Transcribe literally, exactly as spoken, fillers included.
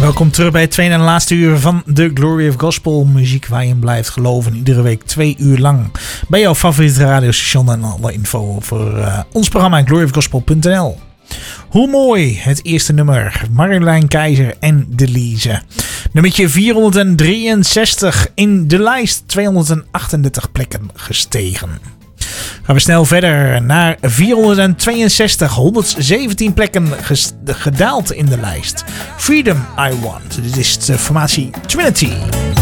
Welkom terug bij het tweede en laatste uur van The Glory of Gospel. Muziek waar je in blijft geloven. Iedere week twee uur lang. Bij jouw favoriete radiostation en alle info over uh, ons programma glory of gospel punt n l. Hoe mooi, het eerste nummer. Marjolein Keizer en Delise. Nummertje vierhonderddrieënzestig in de lijst. tweehonderdachtendertig plekken gestegen. Gaan we snel verder naar vierhonderdtweeënzestig. honderdzeventien plekken ges- gedaald in de lijst. Freedom I Want. Dit is de formatie Trinity.